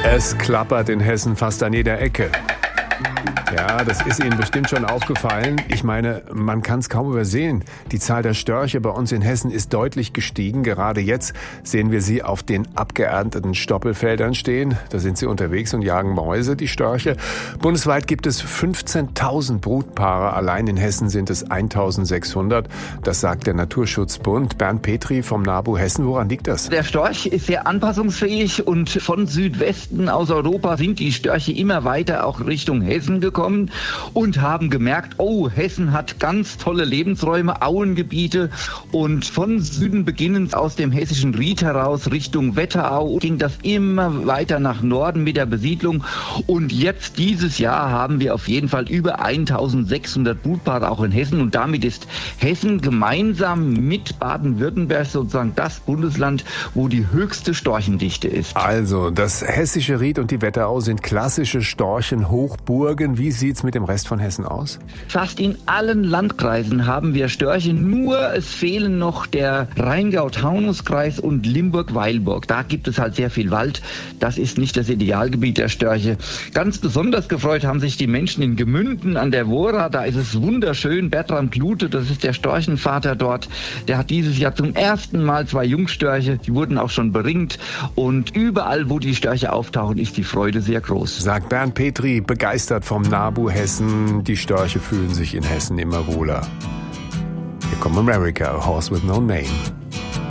Es klappert in Hessen fast an jeder Ecke. Ja, das ist Ihnen bestimmt schon aufgefallen. Ich meine, man kann es kaum übersehen. Die Zahl der Störche bei uns in Hessen ist deutlich gestiegen. Gerade jetzt sehen wir sie auf den abgeernteten Stoppelfeldern stehen. Da sind sie unterwegs und jagen Mäuse, die Störche. Bundesweit gibt es 15.000 Brutpaare. Allein in Hessen sind es 1.600. Das sagt der Naturschutzbund. Bernd Petri vom NABU Hessen. Woran liegt das? Der Storch ist sehr anpassungsfähig und von Südwesten aus Europa sind die Störche immer weiter auch Richtung Hessen gekommen und haben gemerkt, oh, Hessen hat ganz tolle Lebensräume, Auengebiete, und von Süden beginnend aus dem hessischen Ried heraus Richtung Wetterau ging das immer weiter nach Norden mit der Besiedlung, und jetzt dieses Jahr haben wir auf jeden Fall über 1.600 Brutpaare auch in Hessen, und damit ist Hessen gemeinsam mit Baden-Württemberg sozusagen das Bundesland, wo die höchste Storchendichte ist. Also, das hessische Ried und die Wetterau sind klassische Storchenhochburgen. Wie sieht's mit dem Rest von Hessen aus? Fast in allen Landkreisen haben wir Störche, nur es fehlen noch der Rheingau-Taunus-Kreis und Limburg-Weilburg. Da gibt es halt sehr viel Wald. Das ist nicht das Idealgebiet der Störche. Ganz besonders gefreut haben sich die Menschen in Gemünden an der Wora. Da ist es wunderschön. Bertram Klute, das ist der Storchenvater dort. Der hat dieses Jahr zum ersten Mal 2 Jungstörche. Die wurden auch schon beringt. Und überall, wo die Störche auftauchen, ist die Freude sehr groß. Sagt Bernd Petri, begeistert vom NABU Hessen. Die Störche fühlen sich in Hessen immer wohler. Hier kommt America, A Horse with No Name.